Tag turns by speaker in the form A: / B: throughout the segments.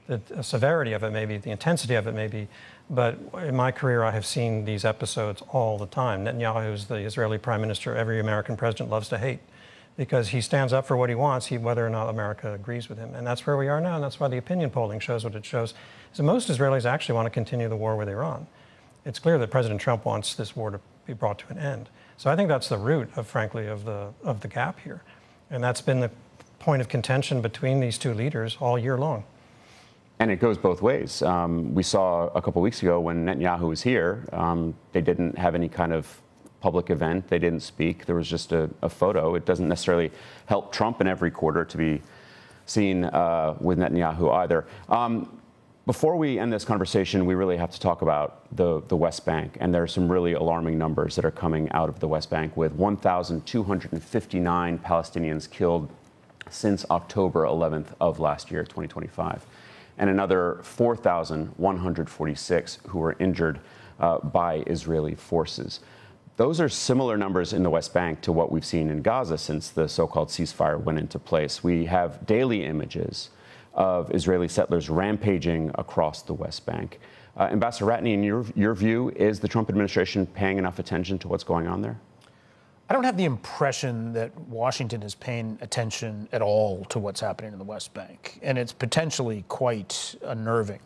A: the severity of it may be, the intensity of it may be, but in my career I have seen these episodes all the time. Netanyahu is the Israeli prime minister every American president loves to hate, because he stands up for what he wants, whether or not America agrees with him. And that's where we are now, and that's why the opinion polling shows what it shows. So most Israelis actually want to continue the war with Iran. It's clear that President Trump wants this war to be brought to an end. So I think that's the root of, frankly, of the gap here. And that's been the point of contention between these two leaders all year long.
B: And it goes both ways. We saw a couple weeks ago when Netanyahu was here, they didn't have any kind of public event. They didn't speak. There was just a photo. It doesn't necessarily help Trump in every quarter to be seen with Netanyahu either. Before we end this conversation, we really have to talk about the West Bank. And there are some really alarming numbers that are coming out of the West Bank, with 1,259 Palestinians killed since October 11th of last year, 2025, and another 4,146 who were injured by Israeli forces. Those are similar numbers in the West Bank to what we've seen in Gaza since the so-called ceasefire went into place. We have daily images of Israeli settlers rampaging across the West Bank. Ambassador Ratney, in your view, is the Trump administration paying enough attention to what's going on there?
C: I don't have the impression that Washington is paying attention at all to what's happening in the West Bank, and it's potentially quite unnerving.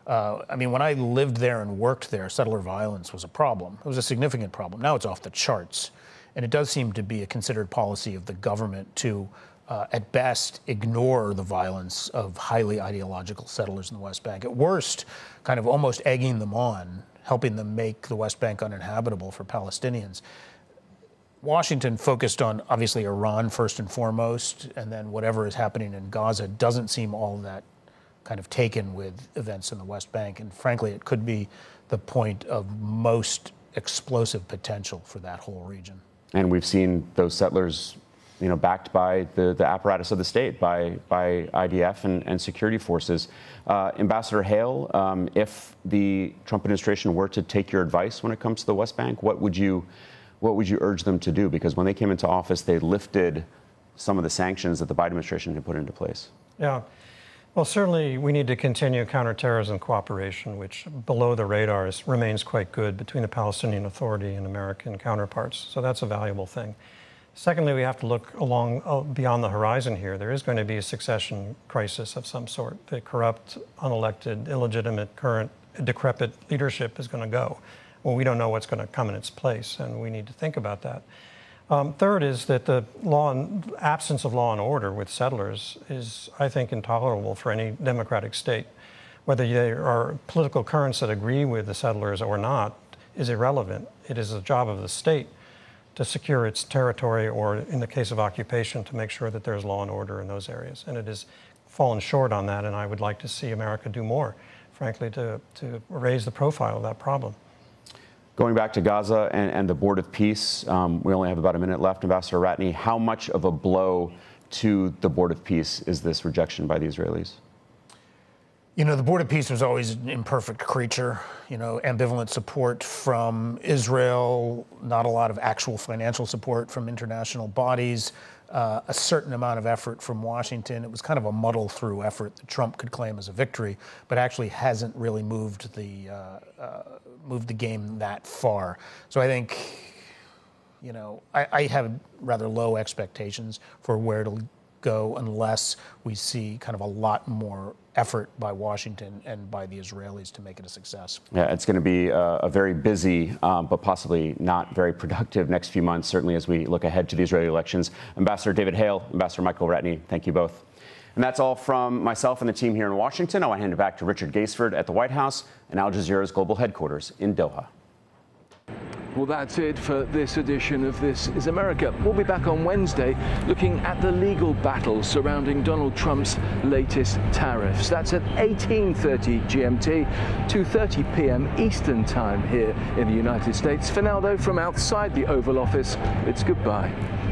C: I mean, when I lived there and worked there, settler violence was a problem. It was a significant problem. Now it's off the charts. And it does seem to be a considered policy of the government to, at best, ignore the violence of highly ideological settlers in the West Bank. At worst, kind of almost egging them on, helping them make the West Bank uninhabitable for Palestinians. Washington focused on, obviously, Iran first and foremost, and then whatever is happening in Gaza doesn't seem all that kind of taken with events in the West Bank. And frankly, it could be the point of most explosive potential for that whole region.
B: And we've seen those settlers, backed by the apparatus of the state, by IDF and security forces. Ambassador Hale, if the Trump administration were to take your advice when it comes to the West Bank, what would you urge them to do? Because when they came into office, they lifted some of the sanctions that the Biden administration had put into place.
A: Yeah. Well, certainly we need to continue counterterrorism cooperation, which below the radar remains quite good between the Palestinian Authority and American counterparts. So that's a valuable thing. Secondly, we have to look beyond the horizon here. There is going to be a succession crisis of some sort. The corrupt, unelected, illegitimate, current, decrepit leadership is going to go. Well, we don't know what's going to come in its place, and we need to think about that. Third is that the absence of law and order with settlers is, I think, intolerable for any democratic state. Whether there are political currents that agree with the settlers or not is irrelevant. It is the job of the state to secure its territory, or in the case of occupation, to make sure that there's law and order in those areas. And it has fallen short on that, and I would like to see America do more, frankly, to raise the profile of that problem.
B: Going back to Gaza and the Board of Peace, we only have about a minute left. Ambassador Ratney, how much of a blow to the Board of Peace is this rejection by the Israelis?
C: The Board of Peace was always an imperfect creature. Ambivalent support from Israel, not a lot of actual financial support from international bodies, a certain amount of effort from Washington. It was kind of a muddle-through effort that Trump could claim as a victory, but actually hasn't really moved the game that far. So I think, I have rather low expectations for where it'll go unless we see kind of a lot more effort by Washington and by the Israelis to make it a success.
B: Yeah, it's going to be a very busy, but possibly not very productive next few months, certainly as we look ahead to the Israeli elections. Ambassador David Hale, Ambassador Michael Ratney, thank you both. And that's all from myself and the team here in Washington. I want to hand it back to Richard Gaisford at the White House and Al Jazeera's global headquarters in Doha.
D: Well, that's it for this edition of This is America. We'll be back on Wednesday looking at the legal battle surrounding Donald Trump's latest tariffs. That's at 18:30 GMT, 2:30 p.m. Eastern Time here in the United States. For now, though, from outside the Oval Office, it's goodbye.